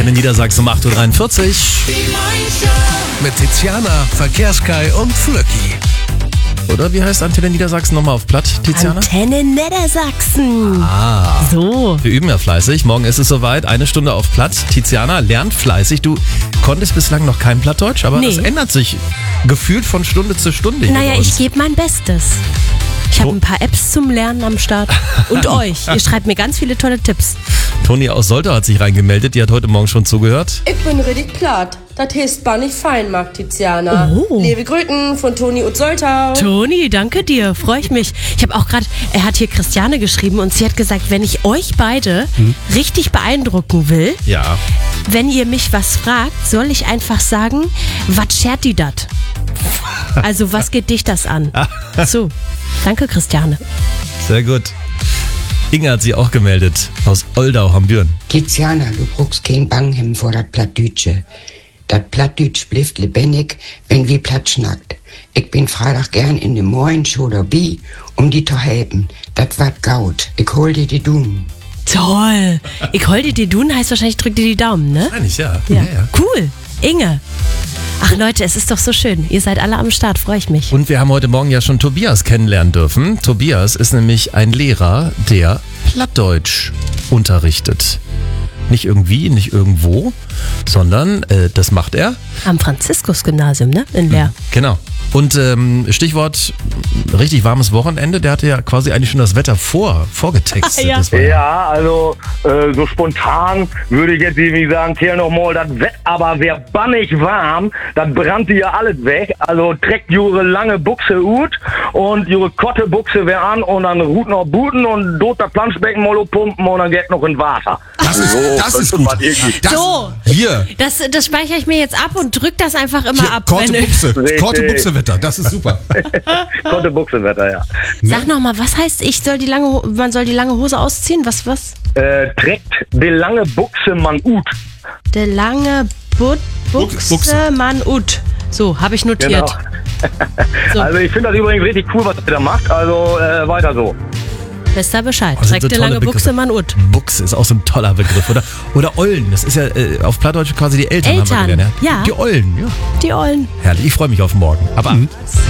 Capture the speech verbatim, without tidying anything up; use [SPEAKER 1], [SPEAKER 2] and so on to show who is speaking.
[SPEAKER 1] Antenne Niedersachsen um acht Uhr dreiundvierzig.
[SPEAKER 2] Mit Tiziana, Verkehrskai und Flöcki.
[SPEAKER 1] Oder wie heißt Antenne Niedersachsen nochmal auf Platt, Tiziana?
[SPEAKER 3] Antenne Niedersachsen.
[SPEAKER 1] Ah.
[SPEAKER 3] So.
[SPEAKER 1] Wir üben ja fleißig. Morgen ist es soweit. Eine Stunde auf Platt. Tiziana lernt fleißig. Du konntest bislang noch kein Plattdeutsch, aber
[SPEAKER 3] Nee.
[SPEAKER 1] das ändert sich gefühlt von Stunde zu Stunde. hier
[SPEAKER 3] Naja,
[SPEAKER 1] bei uns.
[SPEAKER 3] ich gebe mein Bestes. Ich habe ein paar Apps zum Lernen am Start. Und euch. Ihr schreibt mir ganz viele tolle Tipps.
[SPEAKER 1] Toni aus Soltau hat sich reingemeldet. Die hat heute Morgen schon zugehört.
[SPEAKER 4] Ich bin richtig platt. Das heißt bar nicht fein, mag Tiziana.
[SPEAKER 3] Oh.
[SPEAKER 4] Liebe Grüßen von Toni und Soltau.
[SPEAKER 3] Toni, danke dir. Freue ich mich. Ich habe auch gerade, er hat hier Christiane geschrieben und sie hat gesagt, wenn ich euch beide
[SPEAKER 1] Hm?
[SPEAKER 3] richtig beeindrucken will,
[SPEAKER 1] Ja.
[SPEAKER 3] wenn ihr mich was fragt, soll ich einfach sagen, was schert die dat? Also, was geht dich das an? So, danke Christiane.
[SPEAKER 1] Sehr gut. Inge hat sich auch gemeldet. Aus Oldau, Hambüren.
[SPEAKER 5] Tiziana, du brauchst kein Banghem vor dat Plattdütsche. Dat Plattdütsch blifft lebendig, wenn wie platt schnackt. Ich bin Freitag gern in de Morgenshow dabei, um die zu helfen. Dat wat gaut. Ich hol dir die Daumen.
[SPEAKER 3] Toll. Ich hol dir die Dun, heißt wahrscheinlich drück dir die Daumen, ne?
[SPEAKER 1] Eigentlich, ja.
[SPEAKER 3] Ja. Cool. Inge. Ach Leute, es ist doch so schön. Ihr seid alle am Start, freue ich mich.
[SPEAKER 1] Und wir haben heute Morgen ja schon Tobias kennenlernen dürfen. Tobias ist nämlich ein Lehrer, der Plattdeutsch unterrichtet. Nicht irgendwie, nicht irgendwo, sondern äh, das macht er.
[SPEAKER 3] Am Franziskus-Gymnasium, ne? In Leer.
[SPEAKER 1] Genau. Und ähm, Stichwort richtig warmes Wochenende, der hatte ja quasi eigentlich schon das Wetter vor, vorgetextet.
[SPEAKER 3] Ja.
[SPEAKER 1] Das war
[SPEAKER 6] Ja, also äh, so spontan würde ich jetzt irgendwie sagen, kehr noch mal das Wetter, aber wär bannig warm, dann brannte ja alles weg. Also trägt jure lange Buchse ut und jure Kotte Buchse wär an und dann ruht noch Buten und dort das Planschbecken mal pumpen und dann geht noch in Wasser.
[SPEAKER 2] Das ist, das ist gut. Das,
[SPEAKER 3] So.
[SPEAKER 2] Hier,
[SPEAKER 3] Das, das speichere ich mir jetzt ab und drück das einfach immer
[SPEAKER 2] hier
[SPEAKER 3] ab.
[SPEAKER 2] Korte
[SPEAKER 3] wenn-
[SPEAKER 2] Buchse.
[SPEAKER 6] Richtig.
[SPEAKER 2] Korte Buchse-Wetter, das ist super.
[SPEAKER 6] Kotte Buchse Wetter, ja.
[SPEAKER 3] Sag nochmal, was heißt, ich soll die lange, Ho- man soll die lange Hose ausziehen? Was, was?
[SPEAKER 6] Äh, trägt die lange Buchse man ut.
[SPEAKER 3] Der lange But Buchse,
[SPEAKER 2] Buchse.
[SPEAKER 3] Mann ut. So, habe ich notiert.
[SPEAKER 6] Genau.
[SPEAKER 3] So.
[SPEAKER 6] Also ich finde das übrigens richtig cool, was ihr da macht. Also äh, weiter so.
[SPEAKER 3] Wisst ihr Bescheid.
[SPEAKER 1] Also
[SPEAKER 3] Trägt
[SPEAKER 1] so
[SPEAKER 3] der
[SPEAKER 1] tolle
[SPEAKER 3] lange
[SPEAKER 1] Begriffe.
[SPEAKER 3] Buchse, Mann ut.
[SPEAKER 1] Buchse ist auch so ein toller Begriff, oder? Oder Ollen, das ist ja äh, auf Plattdeutsch quasi die Eltern.
[SPEAKER 3] Eltern,
[SPEAKER 1] haben wir gelernt,
[SPEAKER 3] ja.
[SPEAKER 1] Die Ollen, ja.
[SPEAKER 3] Die Ollen.
[SPEAKER 1] Herrlich, ich freue mich auf morgen. Aber